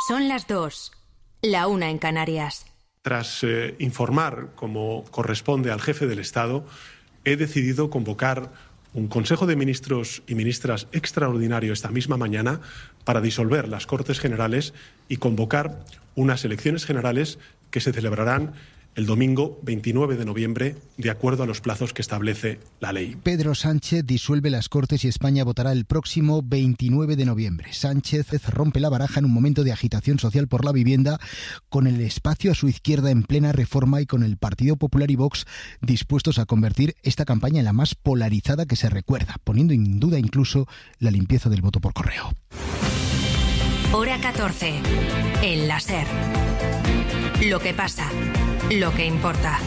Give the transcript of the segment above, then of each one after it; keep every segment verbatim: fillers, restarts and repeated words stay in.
Son las dos, la una en Canarias. Tras eh, informar, como corresponde al jefe del Estado, he decidido convocar un Consejo de Ministros y Ministras extraordinario esta misma mañana para disolver las Cortes Generales y convocar unas elecciones generales que se celebrarán el domingo veintinueve de noviembre, de acuerdo a los plazos que establece la ley. Pedro Sánchez disuelve las Cortes y España votará el próximo veintinueve de noviembre. Sánchez rompe la baraja en un momento de agitación social por la vivienda, con el espacio a su izquierda en plena reforma y con el Partido Popular y Vox dispuestos a convertir esta campaña en la más polarizada que se recuerda, poniendo en duda incluso la limpieza del voto por correo. Hora catorce, en la SER. Lo que pasa, lo que importa.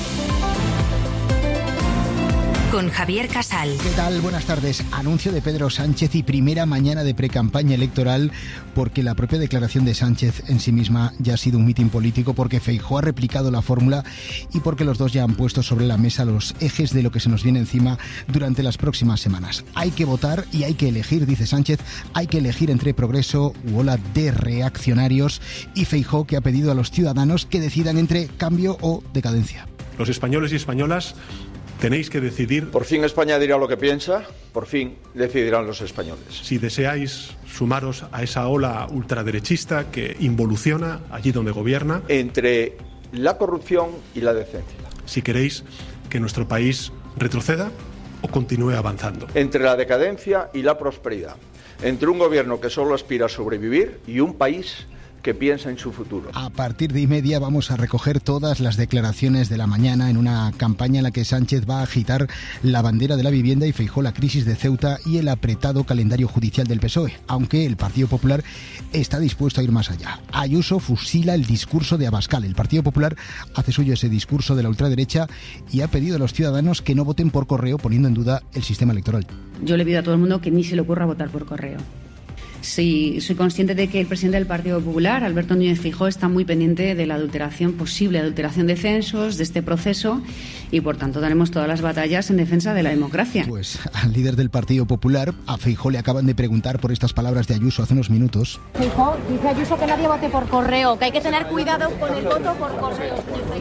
Con Javier Casal. ¿Qué tal? Buenas tardes. Anuncio de Pedro Sánchez y primera mañana de precampaña electoral, porque la propia declaración de Sánchez en sí misma ya ha sido un mitin político, porque Feijóo ha replicado la fórmula y porque los dos ya han puesto sobre la mesa los ejes de lo que se nos viene encima durante las próximas semanas. Hay que votar y hay que elegir, dice Sánchez, hay que elegir entre progreso u ola de reaccionarios, y Feijóo, que ha pedido a los ciudadanos que decidan entre cambio o decadencia. Los españoles y españolas tenéis que decidir. Por fin España dirá lo que piensa, por fin decidirán los españoles. Si deseáis sumaros a esa ola ultraderechista que involuciona allí donde gobierna. Entre la corrupción y la decencia. Si queréis que nuestro país retroceda o continúe avanzando. Entre la decadencia y la prosperidad. Entre un gobierno que solo aspira a sobrevivir y un país que piensa en su futuro. A partir de y media vamos a recoger todas las declaraciones de la mañana en una campaña en la que Sánchez va a agitar la bandera de la vivienda y Feijóo la crisis de Ceuta y el apretado calendario judicial del P S O E, aunque el Partido Popular está dispuesto a ir más allá. Ayuso fusila el discurso de Abascal. El Partido Popular hace suyo ese discurso de la ultraderecha y ha pedido a los ciudadanos que no voten por correo, poniendo en duda el sistema electoral. Yo le pido a todo el mundo que ni se le ocurra votar por correo. Sí, soy consciente de que el presidente del Partido Popular, Alberto Núñez Feijóo, está muy pendiente de la adulteración, posible adulteración de censos, de este proceso, y por tanto daremos todas las batallas en defensa de la democracia. Pues al líder del Partido Popular, a Feijóo, le acaban de preguntar por estas palabras de Ayuso hace unos minutos. Feijóo, dice Ayuso que nadie vote por correo, que hay que tener cuidado con el voto por correo.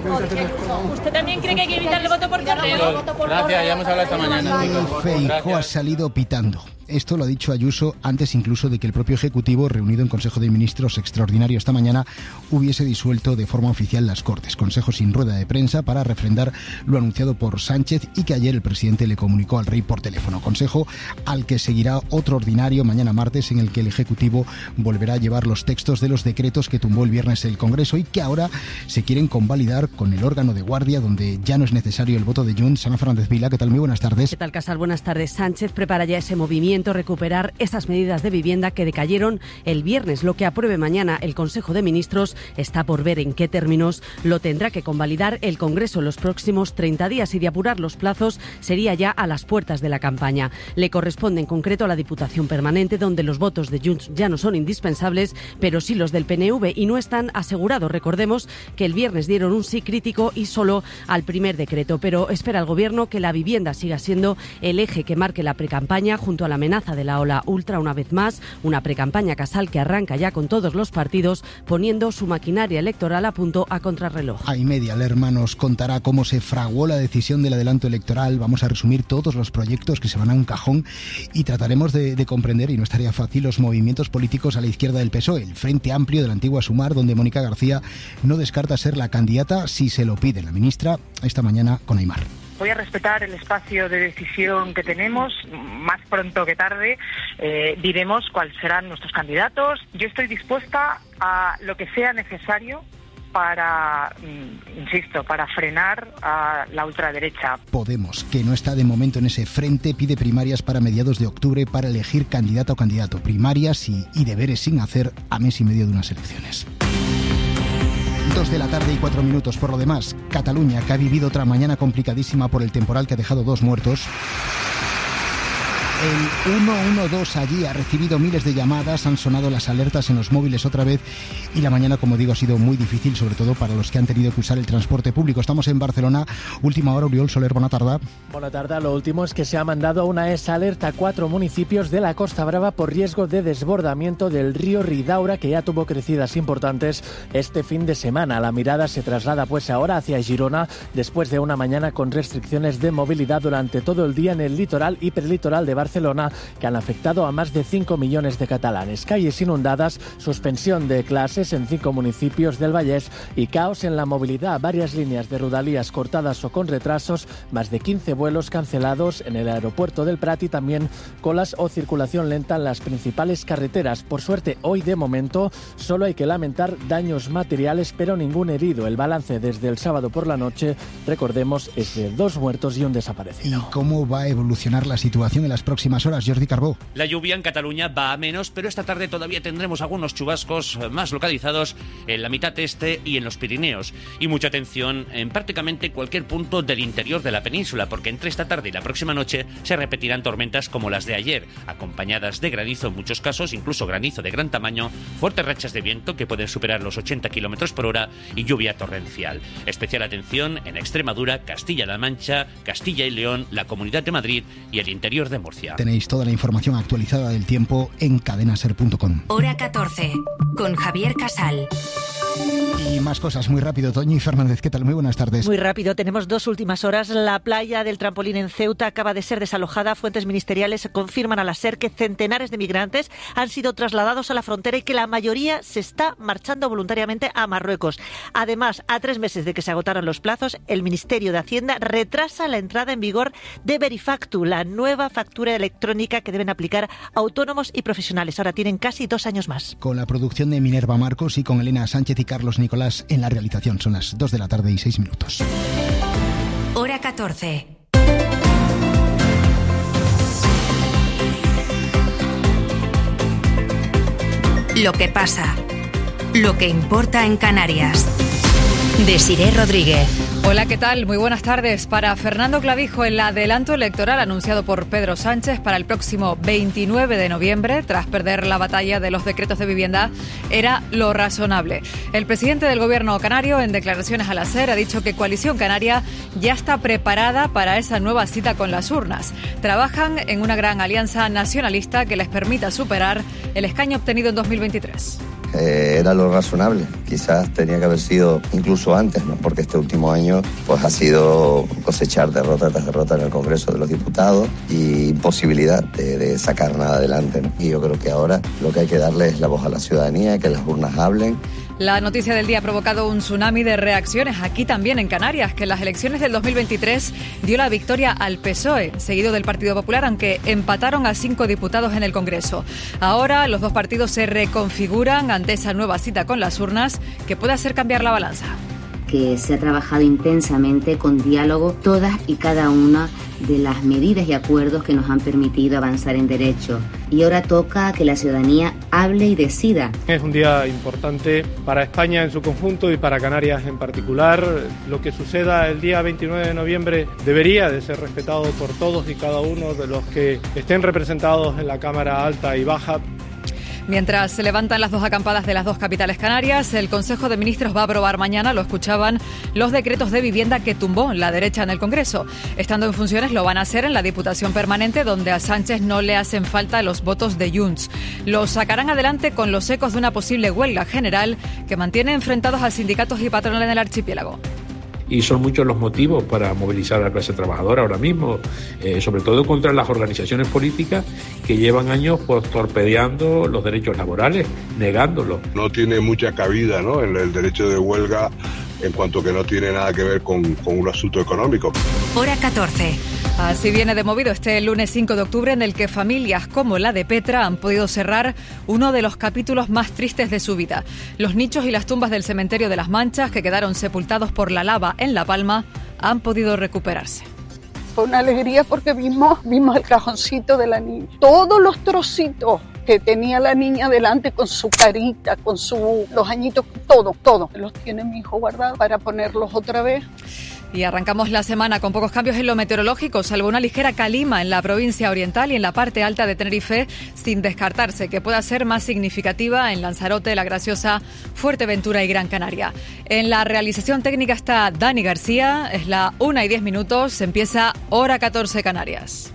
Feijóo, ¿usted también cree que hay que evitar el voto por correo? Gracias, ya hemos hablado esta mañana. Feijóo ha salido pitando. Esto lo ha dicho Ayuso antes incluso de que el propio Ejecutivo, reunido en Consejo de Ministros extraordinario esta mañana, hubiese disuelto de forma oficial las Cortes. Consejo sin rueda de prensa para refrendar lo anunciado por Sánchez y que ayer el presidente le comunicó al rey por teléfono. Consejo al que seguirá otro ordinario mañana martes, en el que el Ejecutivo volverá a llevar los textos de los decretos que tumbó el viernes el Congreso y que ahora se quieren convalidar con el órgano de guardia, donde ya no es necesario el voto de Junts. Ana Fernández Vila, ¿qué tal? Muy buenas tardes. ¿Qué tal, Casal? Buenas tardes. Sánchez prepara ya ese movimiento, recuperar esas medidas de vivienda que decayeron el viernes. Lo que apruebe mañana el Consejo de Ministros está por ver en qué términos. Lo tendrá que convalidar el Congreso en los próximos treinta días y, de apurar los plazos, sería ya a las puertas de la campaña. Le corresponde en concreto a la Diputación Permanente, donde los votos de Junts ya no son indispensables, pero sí los del P N V, y no están asegurados. Recordemos que el viernes dieron un sí crítico y solo al primer decreto, pero espera el Gobierno que la vivienda siga siendo el eje que marque la precampaña, junto a la amenaza de la ola ultra, una vez más, una precampaña, Casal, que arranca ya con todos los partidos poniendo su maquinaria electoral a punto a contrarreloj. A y media, Lerma nos contará cómo se fraguó la decisión del adelanto electoral. Vamos a resumir todos los proyectos que se van a un cajón y trataremos de, de comprender, y no estaría fácil, los movimientos políticos a la izquierda del P S O E, el Frente Amplio de la antigua Sumar, donde Mónica García no descarta ser la candidata si se lo pide la ministra, esta mañana con Aimar. Voy a respetar el espacio de decisión que tenemos. Más pronto que tarde eh, diremos cuáles serán nuestros candidatos. Yo estoy dispuesta a lo que sea necesario para, insisto, para frenar a la ultraderecha. Podemos, que no está de momento en ese frente, pide primarias para mediados de octubre para elegir candidata o candidato. Primarias y, y deberes sin hacer a mes y medio de unas elecciones. Dos de la tarde y cuatro minutos. Por lo demás, Cataluña, que ha vivido otra mañana complicadísima por el temporal que ha dejado dos muertos. El uno uno dos allí ha recibido miles de llamadas, han sonado las alertas en los móviles otra vez y la mañana, como digo, ha sido muy difícil, sobre todo para los que han tenido que usar el transporte público. Estamos en Barcelona, última hora, Oriol Soler, buena tarde. Buena tarde, lo último es que se ha mandado una esa alerta a cuatro municipios de la Costa Brava por riesgo de desbordamiento del río Ridaura, que ya tuvo crecidas importantes este fin de semana. La mirada se traslada pues ahora hacia Girona, después de una mañana con restricciones de movilidad durante todo el día en el litoral y hiperlitoral de Barcelona, Barcelona, que han afectado a más de cinco millones de catalanes. Calles inundadas, suspensión de clases en cinco municipios del Vallès y caos en la movilidad. Varias líneas de Rodalies cortadas o con retrasos, más de quince vuelos cancelados en el aeropuerto del Prat y también colas o circulación lenta en las principales carreteras. Por suerte, hoy de momento solo hay que lamentar daños materiales, pero ningún herido. El balance desde el sábado por la noche, recordemos, es de dos muertos y un desaparecido. ¿Y cómo va a evolucionar la situación en las próximas horas, Jordi Carbó? La lluvia en Cataluña va a menos, pero esta tarde todavía tendremos algunos chubascos más localizados en la mitad este y en los Pirineos. Y mucha atención en prácticamente cualquier punto del interior de la península, porque entre esta tarde y la próxima noche se repetirán tormentas como las de ayer, acompañadas de granizo en muchos casos, incluso granizo de gran tamaño, fuertes rachas de viento que pueden superar los ochenta kilómetros por hora y lluvia torrencial. Especial atención en Extremadura, Castilla-La Mancha, Castilla y León, la Comunidad de Madrid y el interior de Murcia. Tenéis toda la información actualizada del tiempo en cadena ser punto com. Hora catorce, con Javier Casal. Y más cosas muy rápido. Toñi Fernández, ¿qué tal? Muy buenas tardes. Muy rápido, tenemos dos últimas horas. La playa del Trampolín en Ceuta acaba de ser desalojada. Fuentes ministeriales confirman a la SER que centenares de migrantes han sido trasladados a la frontera y que la mayoría se está marchando voluntariamente a Marruecos. Además, a tres meses de que se agotaran los plazos, el Ministerio de Hacienda retrasa la entrada en vigor de Verifactu, la nueva factura electrónica que deben aplicar autónomos y profesionales. Ahora tienen casi dos años más. Con la producción de Minerva Marcos y con Elena Sánchez y Carlos Nicolás en la realización. Son las dos de la tarde y seis minutos. Hora catorce. Lo que pasa. Lo que importa en Canarias. Desiré Rodríguez. Hola, ¿qué tal? Muy buenas tardes. Para Fernando Clavijo, el adelanto electoral anunciado por Pedro Sánchez para el próximo veintinueve de noviembre, tras perder la batalla de los decretos de vivienda, era lo razonable. El presidente del gobierno canario, en declaraciones a la SER, ha dicho que Coalición Canaria ya está preparada para esa nueva cita con las urnas. Trabajan en una gran alianza nacionalista que les permita superar el escaño obtenido en dos mil veintitrés. Eh, era lo razonable, quizás tenía que haber sido incluso antes, ¿no? Porque este último año pues ha sido cosechar derrota tras derrota en el Congreso de los Diputados y imposibilidad de, de sacar nada adelante, ¿no? Y yo creo que ahora lo que hay que darle es la voz a la ciudadanía, que las urnas hablen. La noticia del día ha provocado un tsunami de reacciones aquí también en Canarias, que en las elecciones del dos mil veintitrés dio la victoria al P S O E, seguido del Partido Popular, aunque empataron a cinco diputados en el Congreso. Ahora los dos partidos se reconfiguran ante esa nueva cita con las urnas que puede hacer cambiar la balanza. Que se ha trabajado intensamente con diálogo todas y cada una de las medidas y acuerdos que nos han permitido avanzar en derecho. Y ahora toca que la ciudadanía hable y decida. Es un día importante para España en su conjunto y para Canarias en particular. Lo que suceda el día veintinueve de noviembre debería de ser respetado por todos y cada uno de los que estén representados en la Cámara Alta y Baja. Mientras se levantan las dos acampadas de las dos capitales canarias, el Consejo de Ministros va a aprobar mañana, lo escuchaban, los decretos de vivienda que tumbó la derecha en el Congreso. Estando en funciones lo van a hacer en la Diputación Permanente, donde a Sánchez no le hacen falta los votos de Junts. Los sacarán adelante con los ecos de una posible huelga general que mantiene enfrentados a sindicatos y patronales en el archipiélago. Y son muchos los motivos para movilizar a la clase trabajadora ahora mismo, eh, sobre todo contra las organizaciones políticas que llevan años pues, torpedeando los derechos laborales, negándolos. No tiene mucha cabida, ¿no?, el, el derecho de huelga en cuanto que no tiene nada que ver con, con un asunto económico. Hora catorce. Así viene de movido este lunes cinco de octubre, en el que familias como la de Petra han podido cerrar uno de los capítulos más tristes de su vida. Los nichos y las tumbas del cementerio de Las Manchas, que quedaron sepultados por la lava en La Palma, han podido recuperarse. Fue una alegría porque vimos, vimos el cajoncito de la niña. Todos los trocitos que tenía la niña delante con su carita, con su, los añitos, todo, todo. Los tiene mi hijo guardados para ponerlos otra vez. Y arrancamos la semana con pocos cambios en lo meteorológico, salvo una ligera calima en la provincia oriental y en la parte alta de Tenerife, sin descartarse que pueda ser más significativa en Lanzarote, La Graciosa, Fuerteventura y Gran Canaria. En la realización técnica está Dani García, es la una y diez minutos, empieza Hora catorce Canarias.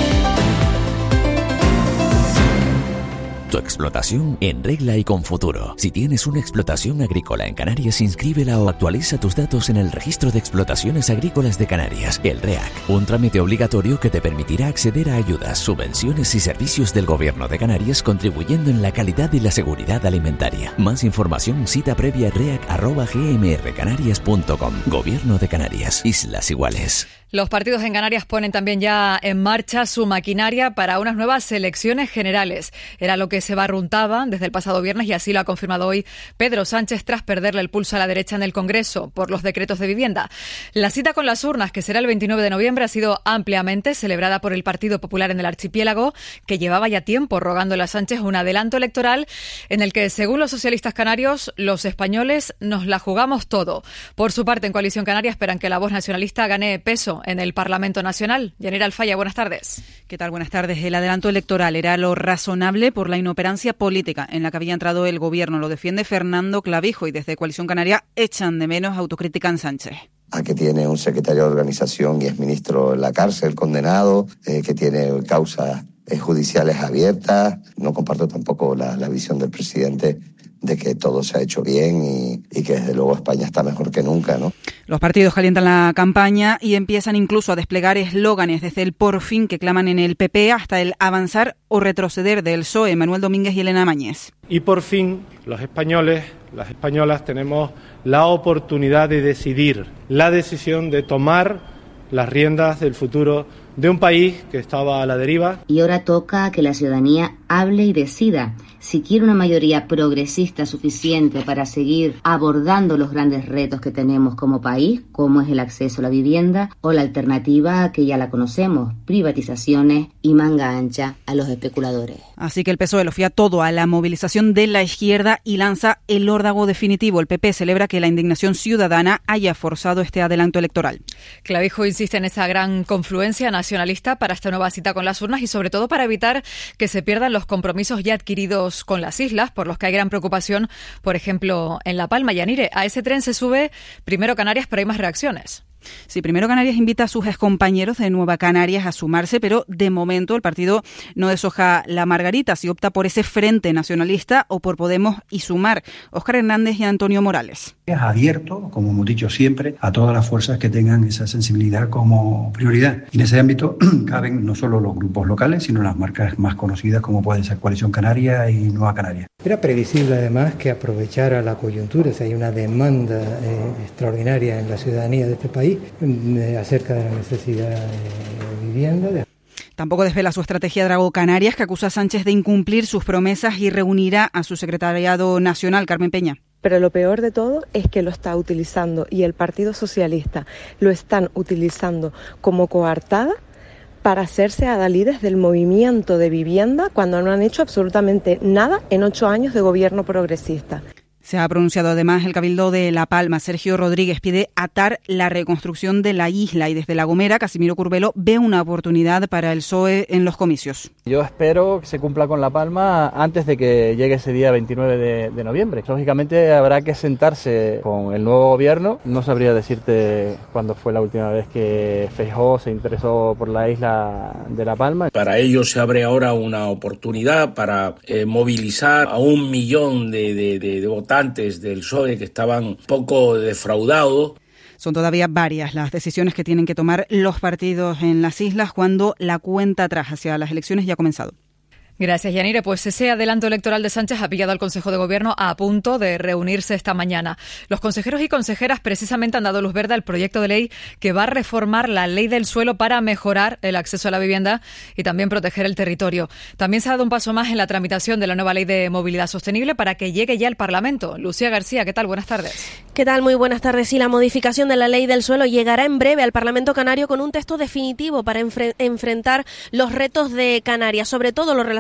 Tu explotación en regla y con futuro. Si tienes una explotación agrícola en Canarias, inscríbela o actualiza tus datos en el Registro de Explotaciones Agrícolas de Canarias, el REAC. Un trámite obligatorio que te permitirá acceder a ayudas, subvenciones y servicios del Gobierno de Canarias, contribuyendo en la calidad y la seguridad alimentaria. Más información, cita previa reac arroba g m r canarias punto com. Gobierno de Canarias, Islas Iguales. Los partidos en Canarias ponen también ya en marcha su maquinaria para unas nuevas elecciones generales. Era lo que se barruntaba desde el pasado viernes y así lo ha confirmado hoy Pedro Sánchez tras perderle el pulso a la derecha en el Congreso por los decretos de vivienda. La cita con las urnas, que será el veintinueve de noviembre, ha sido ampliamente celebrada por el Partido Popular en el archipiélago, que llevaba ya tiempo rogándole a Sánchez un adelanto electoral en el que, según los socialistas canarios, los españoles nos la jugamos todo. Por su parte, en Coalición Canaria esperan que la voz nacionalista gane peso en el Parlamento Nacional. Yanira Alfaya, buenas tardes. ¿Qué tal? Buenas tardes. El adelanto electoral era lo razonable por la inoperancia política en la que había entrado el Gobierno. Lo defiende Fernando Clavijo y desde Coalición Canaria echan de menos autocrítica en Sánchez. A que tiene un secretario de organización y es ministro en la cárcel, condenado, eh, que tiene causas eh, judiciales abiertas. No comparto tampoco la, la visión del presidente de que todo se ha hecho bien y, y que desde luego España está mejor que nunca, ¿no? Los partidos calientan la campaña y empiezan incluso a desplegar eslóganes, desde el por fin que claman en el P P hasta el avanzar o retroceder del P S O E, Manuel Domínguez y Elena Mañez. Y por fin los españoles, las españolas, tenemos la oportunidad de decidir, la decisión de tomar las riendas del futuro de un país que estaba a la deriva. Y ahora toca que la ciudadanía hable y decida si quiere una mayoría progresista suficiente para seguir abordando los grandes retos que tenemos como país, como es el acceso a la vivienda, o la alternativa que ya la conocemos, privatizaciones y manga ancha a los especuladores. Así que el P S O E lo fía todo a la movilización de la izquierda y lanza el órdago definitivo. El P P celebra que la indignación ciudadana haya forzado este adelanto electoral. Clavijo insiste en esa gran confluencia nacionalista para esta nueva cita con las urnas y sobre todo para evitar que se pierdan los compromisos ya adquiridos con las islas, por los que hay gran preocupación, por ejemplo, en La Palma. Yanire, a ese tren se sube primero Canarias, pero hay más reacciones. Sí, primero Canarias invita a sus excompañeros de Nueva Canarias a sumarse, pero de momento el partido no deshoja la margarita, si opta por ese frente nacionalista o por Podemos y Sumar. Óscar Hernández y Antonio Morales. Es abierto, como hemos dicho siempre, a todas las fuerzas que tengan esa sensibilidad como prioridad. Y en ese ámbito caben no solo los grupos locales, sino las marcas más conocidas como pueden ser Coalición Canaria y Nueva Canaria. Era previsible además que aprovechara la coyuntura, o sea, hay una demanda eh, extraordinaria en la ciudadanía de este país eh, acerca de la necesidad de vivienda. De... Tampoco desvela su estrategia Drago Canarias, que acusa a Sánchez de incumplir sus promesas y reunirá a su secretariado nacional, Carmen Peña. Pero lo peor de todo es que lo está utilizando y el Partido Socialista lo están utilizando como coartada para hacerse adalides del movimiento de vivienda cuando no han hecho absolutamente nada en ocho años de gobierno progresista. Se ha pronunciado además el Cabildo de La Palma. Sergio Rodríguez pide atar la reconstrucción de la isla y desde La Gomera, Casimiro Curbelo ve una oportunidad para el P S O E en los comicios. Yo espero que se cumpla con La Palma antes de que llegue ese día veintinueve de, de noviembre. Lógicamente habrá que sentarse con el nuevo gobierno. No sabría decirte cuándo fue la última vez que Feijóo se interesó por la isla de La Palma. Para ello se abre ahora una oportunidad para eh, movilizar a un millón de, de, de, de votantes del P S O E que estaban poco defraudados. Son todavía varias las decisiones que tienen que tomar los partidos en las islas cuando la cuenta atrás hacia las elecciones ya ha comenzado. Gracias, Yanire. Pues ese adelanto electoral de Sánchez ha pillado al Consejo de Gobierno a punto de reunirse esta mañana. Los consejeros y consejeras precisamente han dado luz verde al proyecto de ley que va a reformar la ley del suelo para mejorar el acceso a la vivienda y también proteger el territorio. También se ha dado un paso más en la tramitación de la nueva ley de movilidad sostenible para que llegue ya al Parlamento. Lucía García, ¿qué tal? Buenas tardes. ¿Qué tal? Muy buenas tardes. Sí, la modificación de la ley del suelo llegará en breve al Parlamento Canario con un texto definitivo para enfre- enfrentar los retos de Canarias, sobre todo los relacionados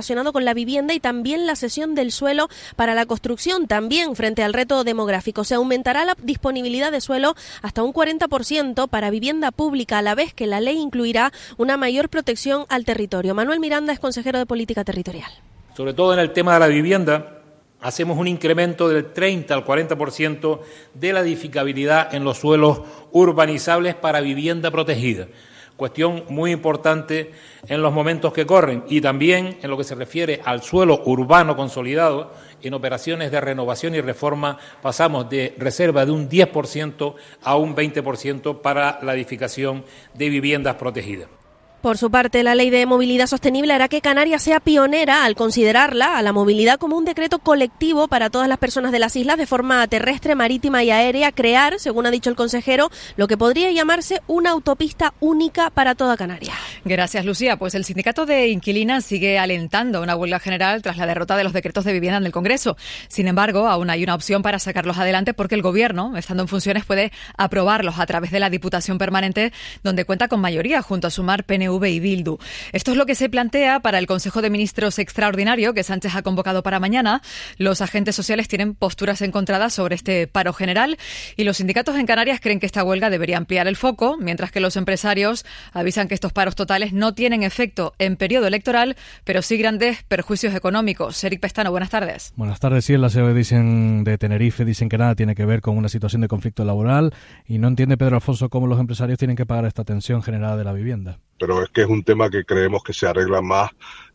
relacionado con la vivienda y también la cesión del suelo para la construcción. También frente al reto demográfico se aumentará la disponibilidad de suelo hasta un cuarenta por ciento para vivienda pública, a la vez que la ley incluirá una mayor protección al territorio. Manuel Miranda es consejero de Política Territorial. Sobre todo en el tema de la vivienda, hacemos un incremento del treinta al cuarenta por ciento de la edificabilidad en los suelos urbanizables para vivienda protegida. Cuestión muy importante en los momentos que corren y también en lo que se refiere al suelo urbano consolidado. En operaciones de renovación y reforma pasamos de reserva de un diez por ciento a un veinte por ciento para la edificación de viviendas protegidas. Por su parte, la Ley de Movilidad Sostenible hará que Canarias sea pionera al considerarla a la movilidad como un decreto colectivo para todas las personas de las islas de forma terrestre, marítima y aérea, crear, según ha dicho el consejero, lo que podría llamarse una autopista única para toda Canarias. Gracias, Lucía. Pues el sindicato de inquilinas sigue alentando una huelga general tras la derrota de los decretos de vivienda en el Congreso. Sin embargo, aún hay una opción para sacarlos adelante porque el Gobierno, estando en funciones, puede aprobarlos a través de la Diputación Permanente, donde cuenta con mayoría junto a Sumar, P N V y Bildu. Esto es lo que se plantea para el Consejo de Ministros extraordinario que Sánchez ha convocado para mañana. Los agentes sociales tienen posturas encontradas sobre este paro general y los sindicatos en Canarias creen que esta huelga debería ampliar el foco, mientras que los empresarios avisan que estos paros totales no tienen efecto en periodo electoral, pero sí grandes perjuicios económicos. Eric Pestano, buenas tardes. Buenas tardes. Sí, en la sede dicen de Tenerife dicen que nada tiene que ver con una situación de conflicto laboral y no entiende Pedro Alfonso cómo los empresarios tienen que pagar esta tensión generada de la vivienda. Pero es que es un tema que creemos que se arregla más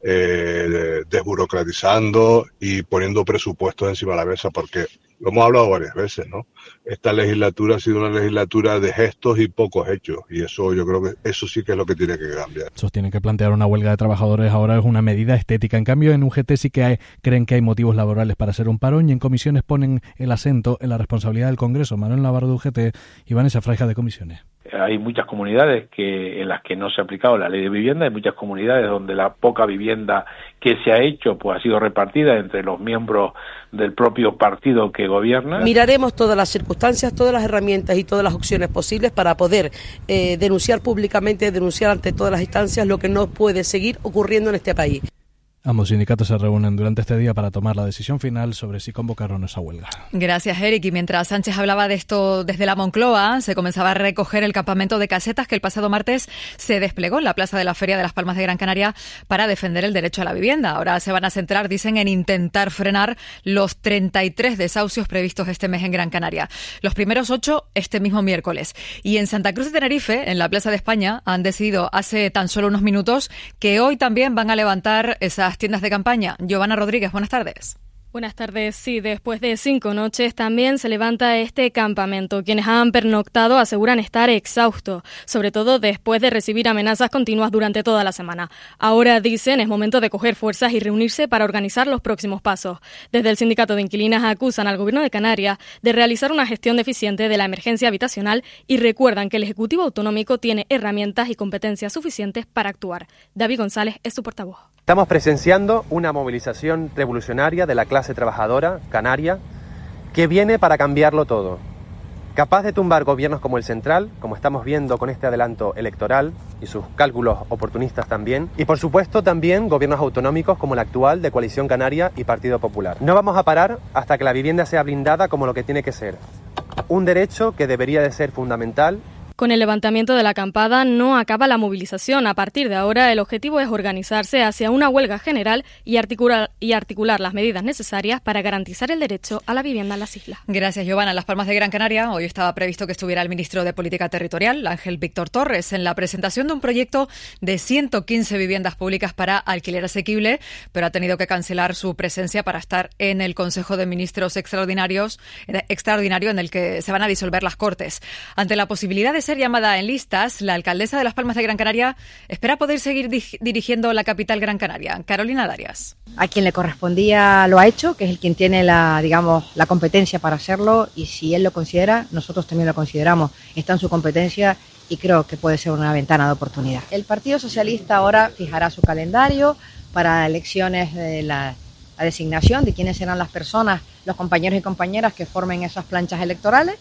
eh, desburocratizando y poniendo presupuestos encima de la mesa, porque lo hemos hablado varias veces, ¿no? Esta legislatura ha sido una legislatura de gestos y pocos hechos, y eso yo creo que eso sí que es lo que tiene que cambiar. Sostienen que plantear una huelga de trabajadores ahora es una medida estética. En cambio, en U G T sí que hay, creen que hay motivos laborales para hacer un parón y en comisiones ponen el acento en la responsabilidad del Congreso. Manuel Navarro de U G T y Vanessa Fraija de Comisiones. Hay muchas comunidades que en las que no se ha aplicado la ley de vivienda, hay muchas comunidades donde la poca vivienda que se ha hecho pues ha sido repartida entre los miembros del propio partido que gobierna. Miraremos todas las circunstancias, todas las herramientas y todas las opciones posibles para poder eh, denunciar públicamente, denunciar ante todas las instancias lo que no puede seguir ocurriendo en este país. Ambos sindicatos se reúnen durante este día para tomar la decisión final sobre si convocaron esa huelga. Gracias, Eric. Y mientras Sánchez hablaba de esto desde la Moncloa, se comenzaba a recoger el campamento de casetas que el pasado martes se desplegó en la plaza de la Feria de las Palmas de Gran Canaria para defender el derecho a la vivienda. Ahora se van a centrar, dicen, en intentar frenar los treinta y tres desahucios previstos este mes en Gran Canaria. Los primeros ocho este mismo miércoles. Y en Santa Cruz de Tenerife, en la Plaza de España, han decidido hace tan solo unos minutos que hoy también van a levantar esas tiendas de campaña. Giovanna Rodríguez, buenas tardes. Buenas tardes. Sí, después de cinco noches también se levanta este campamento. Quienes han pernoctado aseguran estar exhaustos, sobre todo después de recibir amenazas continuas durante toda la semana. Ahora, dicen, es momento de coger fuerzas y reunirse para organizar los próximos pasos. Desde el sindicato de inquilinas acusan al Gobierno de Canarias de realizar una gestión deficiente de la emergencia habitacional y recuerdan que el Ejecutivo Autonómico tiene herramientas y competencias suficientes para actuar. David González es su portavoz. Estamos presenciando una movilización revolucionaria de la clase trabajadora canaria que viene para cambiarlo todo. Capaz de tumbar gobiernos como el central, como estamos viendo con este adelanto electoral y sus cálculos oportunistas también, y por supuesto también gobiernos autonómicos como el actual de Coalición Canaria y Partido Popular. No vamos a parar hasta que la vivienda sea blindada como lo que tiene que ser. Un derecho que debería de ser fundamental. Con el levantamiento de la acampada no acaba la movilización. A partir de ahora, el objetivo es organizarse hacia una huelga general y articular, y articular las medidas necesarias para garantizar el derecho a la vivienda en las islas. Gracias, Giovanna. En Las Palmas de Gran Canaria, hoy estaba previsto que estuviera el ministro de Política Territorial, Ángel Víctor Torres, en la presentación de un proyecto de ciento quince viviendas públicas para alquiler asequible, pero ha tenido que cancelar su presencia para estar en el Consejo de Ministros extraordinarios, extraordinario en el que se van a disolver las Cortes. Ante la posibilidad de ser llamada en listas, la alcaldesa de Las Palmas de Gran Canaria espera poder seguir di- dirigiendo la capital Gran Canaria. Carolina Darias. A quien le correspondía lo ha hecho, que es el quien tiene la, digamos, la competencia para hacerlo, y si él lo considera, nosotros también lo consideramos. Está en su competencia y creo que puede ser una ventana de oportunidad. El Partido Socialista ahora fijará su calendario para elecciones de la, la designación de quiénes serán las personas, los compañeros y compañeras que formen esas planchas electorales.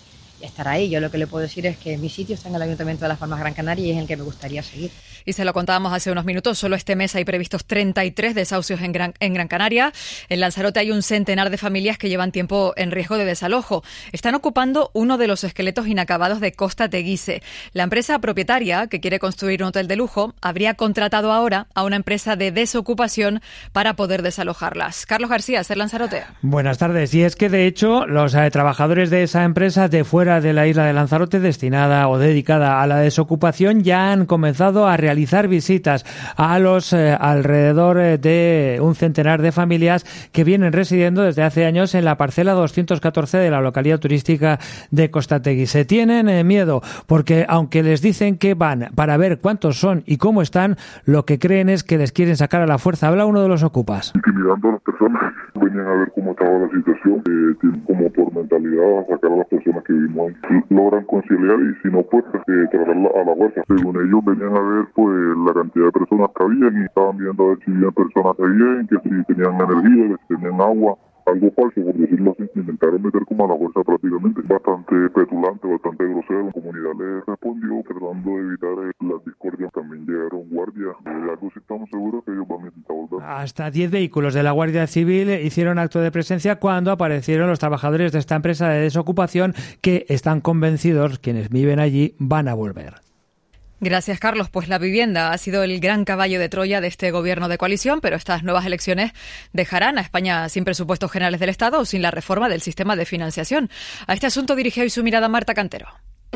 estar ahí. Yo lo que le puedo decir es que mi sitio está en el Ayuntamiento de Las Palmas Gran Canaria y es el que me gustaría seguir. Y se lo contábamos hace unos minutos, solo este mes hay previstos treinta y tres desahucios en Gran, en Gran Canaria. En Lanzarote hay un centenar de familias que llevan tiempo en riesgo de desalojo. Están ocupando uno de los esqueletos inacabados de Costa Teguise. La empresa propietaria, que quiere construir un hotel de lujo, habría contratado ahora a una empresa de desocupación para poder desalojarlas. Carlos García, Ser Lanzarote. Buenas tardes. Y es que, de hecho, los eh, trabajadores de esa empresa de fuera de la isla de Lanzarote, destinada o dedicada a la desocupación, ya han comenzado a realizar realizar visitas a los eh, alrededor eh, de un centenar de familias que vienen residiendo desde hace años en la parcela doscientos catorce de la localidad turística de Costa Teguise. Tienen eh, miedo porque, aunque les dicen que van para ver cuántos son y cómo están, lo que creen es que les quieren sacar a la fuerza. Habla uno de los ocupas. Intimidando a las personas, venían a ver cómo estaba la situación, eh, tienen como por mentalidad a sacar a las personas que vivimos ahí. Logran conciliar y si no, pues eh, traerla a la fuerza. Según ellos venían a ver pues la cantidad de personas que habían y estaban viendo a ver si había personas que habían, que si tenían energía, que si tenían agua. Algo falso, por decirlo así, intentaron meter como a la fuerza prácticamente. Bastante petulante, bastante grosero. La comunidad le respondió tratando de evitar eh, las discordias. También llegaron guardias. De algo sí estamos seguros que ellos van a intentar volver. Hasta diez vehículos de la Guardia Civil hicieron acto de presencia cuando aparecieron los trabajadores de esta empresa de desocupación que están convencidos, quienes viven allí, van a volver. Gracias, Carlos. Pues la vivienda ha sido el gran caballo de Troya de este gobierno de coalición, pero estas nuevas elecciones dejarán a España sin presupuestos generales del Estado o sin la reforma del sistema de financiación. A este asunto dirigió hoy su mirada Marta Cantero.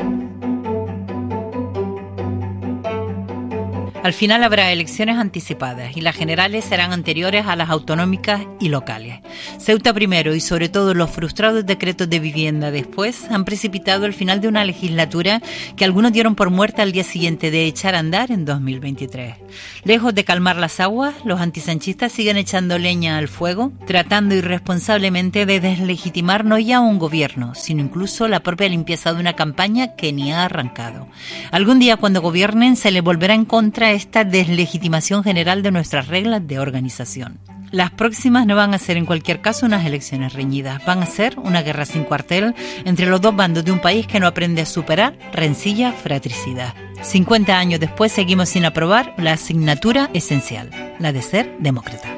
Al final habrá elecciones anticipadas y las generales serán anteriores a las autonómicas y locales. Ceuta primero y sobre todo los frustrados decretos de vivienda después han precipitado el final de una legislatura que algunos dieron por muerta al día siguiente de echar a andar en dos mil veintitrés. Lejos de calmar las aguas, los antisanchistas siguen echando leña al fuego, tratando irresponsablemente de deslegitimar no ya un gobierno, sino incluso la propia limpieza de una campaña que ni ha arrancado. Algún día cuando gobiernen se les volverá en contra esta deslegitimación general de nuestras reglas de organización. Las próximas no van a ser en cualquier caso unas elecciones reñidas, van a ser una guerra sin cuartel entre los dos bandos de un país que no aprende a superar rencilla, fratricidad. cincuenta años después seguimos sin aprobar la asignatura esencial, la de ser demócrata.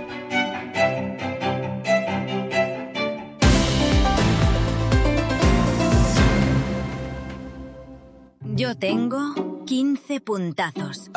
Yo tengo quince puntazos.